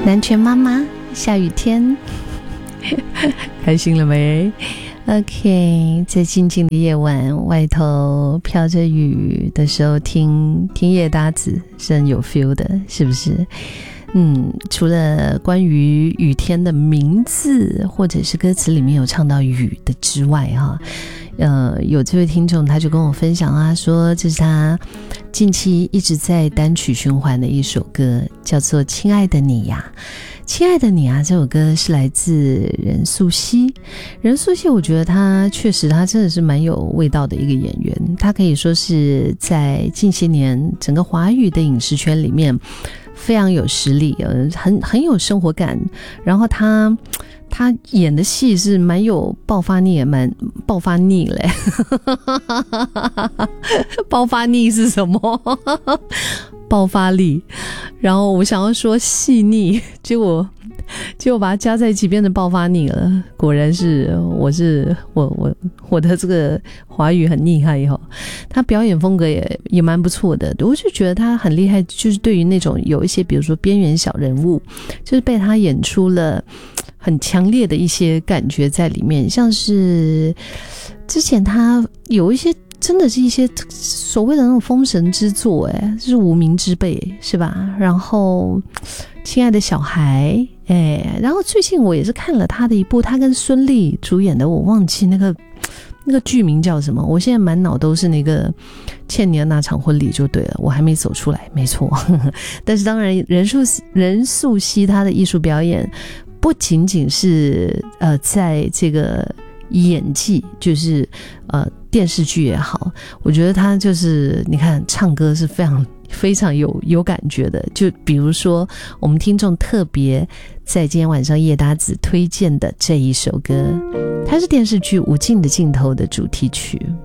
南拳妈妈，下雨天开心了没？ OK， 在静静的夜晚，外头飘着雨的时候，听夜搭子是很有 feel 的，是不是？除了关于雨天的名字或者是歌词里面有唱到雨的之外有这位听众他就跟我分享啊，说这是他近期一直在单曲循环的一首歌，叫做《亲爱的你呀》。亲爱的你啊，这首歌是来自任素汐。任素汐我觉得他确实他真的是蛮有味道的一个演员，他可以说是在近些年整个华语的影视圈里面非常有实力，很有生活感，然后他演的戏是蛮有爆发力，也蛮爆发力嘞。爆发力是什么？爆发力。然后我想要说细腻，结果把它加在一起变成爆发力了。果然是我的这个华语很厉害哈。他表演风格也蛮不错的，我就觉得他很厉害，就是对于那种有一些比如说边缘小人物，就是被他演出了很强烈的一些感觉在里面，像是之前他有一些真的是一些所谓的那种封神之作，就是无名之辈是吧？然后亲爱的小孩，然后最近我也是看了他的一部他跟孙俪主演的，我忘记那个剧名叫什么，我现在满脑都是那个倩妮的那场婚礼就对了，我还没走出来，没错。但是当然任素汐她的艺术表演不仅仅是在这个演技，就是电视剧也好，我觉得他就是你看唱歌是非常有感觉的。就比如说我们听众特别在今天晚上叶搭子推荐的这一首歌，它是电视剧《无尽的尽头》的主题曲。